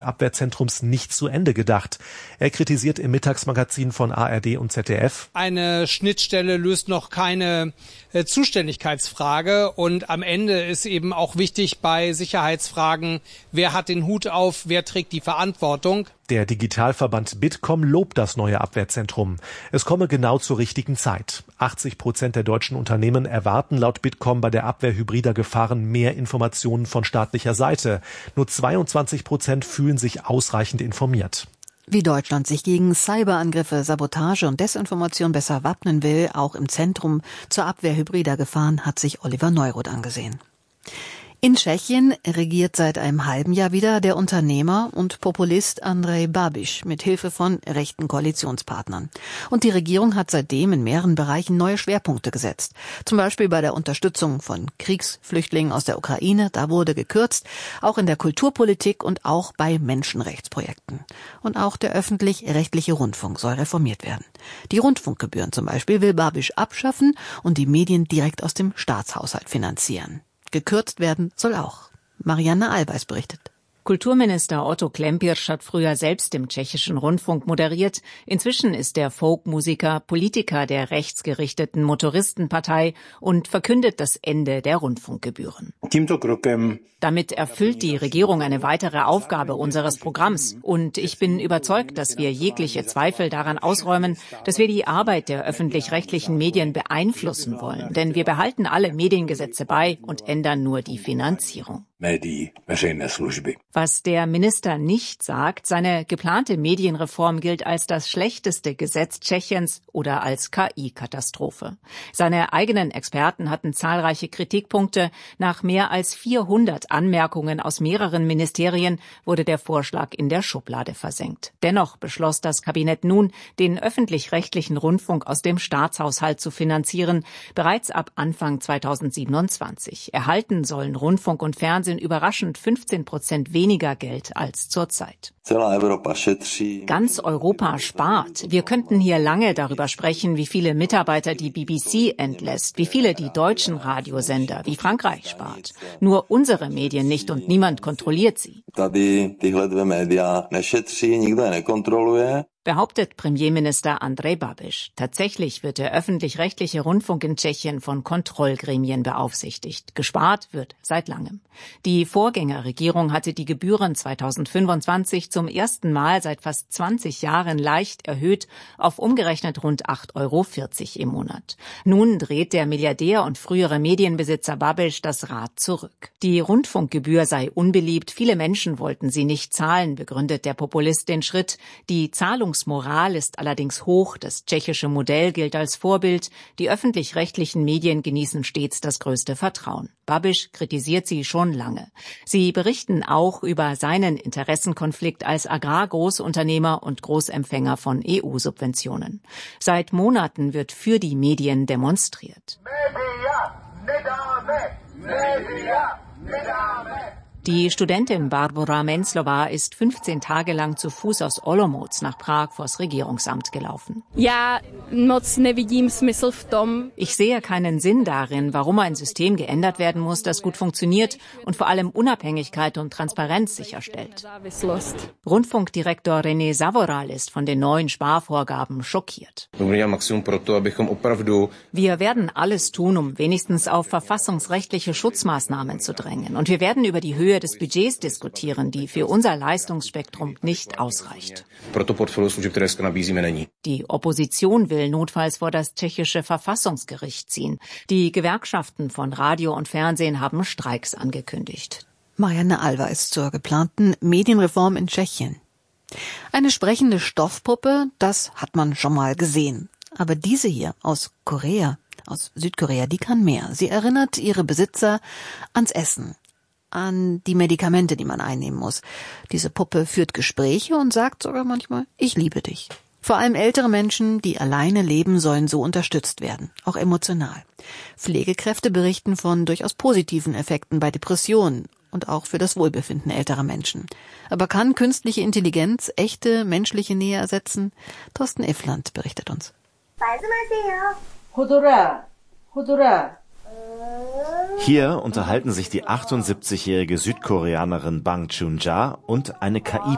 Abwehrzentrums nicht zu Ende gedacht. Er kritisiert im Mittagsmagazin von ARD und ZDF: Eine Schnittstelle löst noch keine Zuständigkeitsfrage und am Ende ist eben auch wichtig bei Sicherheitsfragen, wer hat den Hut auf, wer trägt die Verantwortung. Der Digitalverband Bitkom lobt das neue Abwehrzentrum. Es komme genau zur richtigen Zeit. 80% der deutschen Unternehmen erwarten laut Bitkom bei der Abwehr hybrider Gefahren mehr Informationen von staatlicher Seite. Nur 22% fühlen sich ausreichend informiert. Wie Deutschland sich gegen Cyberangriffe, Sabotage und Desinformation besser wappnen will, auch im Zentrum zur Abwehr hybrider Gefahren, hat sich Oliver Neuroth angesehen. In Tschechien regiert seit einem halben Jahr wieder der Unternehmer und Populist Andrej Babiš mit Hilfe von rechten Koalitionspartnern. Und die Regierung hat seitdem in mehreren Bereichen neue Schwerpunkte gesetzt. Zum Beispiel bei der Unterstützung von Kriegsflüchtlingen aus der Ukraine, da wurde gekürzt, auch in der Kulturpolitik und auch bei Menschenrechtsprojekten. Und auch der öffentlich-rechtliche Rundfunk soll reformiert werden. Die Rundfunkgebühren zum Beispiel will Babiš abschaffen und die Medien direkt aus dem Staatshaushalt finanzieren. Gekürzt werden soll auch. Marianne Allweis berichtet. Kulturminister Otto Klempirsch hat früher selbst im tschechischen Rundfunk moderiert. Inzwischen ist er Folkmusiker, Politiker der rechtsgerichteten Motoristenpartei und verkündet das Ende der Rundfunkgebühren. Damit erfüllt die Regierung eine weitere Aufgabe unseres Programms. Und ich bin überzeugt, dass wir jegliche Zweifel daran ausräumen, dass wir die Arbeit der öffentlich-rechtlichen Medien beeinflussen wollen. Denn wir behalten alle Mediengesetze bei und ändern nur die Finanzierung. Was der Minister nicht sagt, seine geplante Medienreform gilt als das schlechteste Gesetz Tschechiens oder als KI-Katastrophe. Seine eigenen Experten hatten zahlreiche Kritikpunkte. Nach mehr als 400 Anmerkungen aus mehreren Ministerien wurde der Vorschlag in der Schublade versenkt. Dennoch beschloss das Kabinett nun, den öffentlich-rechtlichen Rundfunk aus dem Staatshaushalt zu finanzieren, bereits ab Anfang 2027. Erhalten sollen Rundfunk und Fernsehen überraschend 15% weniger Geld als zurzeit. Ganz Europa spart. Wir könnten hier lange darüber sprechen, wie viele Mitarbeiter die BBC entlässt, wie viele die deutschen Radiosender, wie Frankreich spart. Nur unsere Medien nicht und niemand kontrolliert sie. Behauptet Premierminister Andrej Babiš. Tatsächlich wird der öffentlich-rechtliche Rundfunk in Tschechien von Kontrollgremien beaufsichtigt. Gespart wird seit langem. Die Vorgängerregierung hatte die Gebühren 2025 zum ersten Mal seit fast 20 Jahren leicht erhöht auf umgerechnet rund 8,40 € im Monat. Nun dreht der Milliardär und frühere Medienbesitzer Babiš das Rad zurück. Die Rundfunkgebühr sei unbeliebt, viele Menschen wollten sie nicht zahlen, begründet der Populist den Schritt. Die Zahlungsmoral ist allerdings hoch, das tschechische Modell gilt als Vorbild, die öffentlich-rechtlichen Medien genießen stets das größte Vertrauen. Babiš kritisiert sie schon lange. Sie berichten auch über seinen Interessenkonflikt als Agrargroßunternehmer und Großempfänger von EU-Subventionen. Seit Monaten wird für die Medien demonstriert. Die Studentin Barbora Menclová ist 15 Tage lang zu Fuß aus Olomouc nach Prag vors Regierungsamt gelaufen. Ich sehe keinen Sinn darin, warum ein System geändert werden muss, das gut funktioniert und vor allem Unabhängigkeit und Transparenz sicherstellt. Rundfunkdirektor René Savoral ist von den neuen Sparvorgaben schockiert. Wir werden alles tun, um wenigstens auf verfassungsrechtliche Schutzmaßnahmen zu drängen. Und wir werden über die Höhe des Budgets diskutieren, die für unser Leistungsspektrum nicht ausreicht. Die Opposition will notfalls vor das tschechische Verfassungsgericht ziehen. Die Gewerkschaften von Radio und Fernsehen haben Streiks angekündigt. Marianne Allweis zur geplanten Medienreform in Tschechien. Eine sprechende Stoffpuppe, das hat man schon mal gesehen. Aber diese hier aus Südkorea, die kann mehr. Sie erinnert ihre Besitzer ans Essen, an die Medikamente, die man einnehmen muss. Diese Puppe führt Gespräche und sagt sogar manchmal, ich liebe dich. Vor allem ältere Menschen, die alleine leben, sollen so unterstützt werden, auch emotional. Pflegekräfte berichten von durchaus positiven Effekten bei Depressionen und auch für das Wohlbefinden älterer Menschen. Aber kann künstliche Intelligenz echte menschliche Nähe ersetzen? Thorsten Iffland berichtet uns. Hier unterhalten sich die 78-jährige Südkoreanerin Bang Chun-ja und eine KI